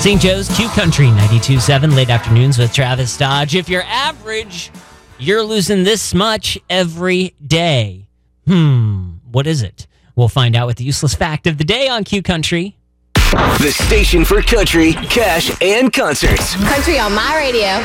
St. Joe's Q Country 92.7, late afternoons with Travis Dodge. If you're average, you're losing this much every day. What is it? We'll find out with the useless fact of the day on Q Country. The station for country, cash, and concerts. Country on my radio.